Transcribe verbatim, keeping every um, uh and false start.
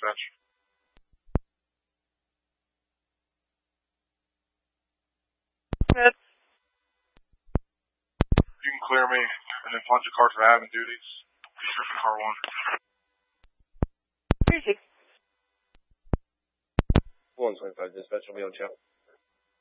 dispatch. Good. You can clear me and then punch a card for having duties. Description car one. Music. one twenty-five dispatch will be on channel.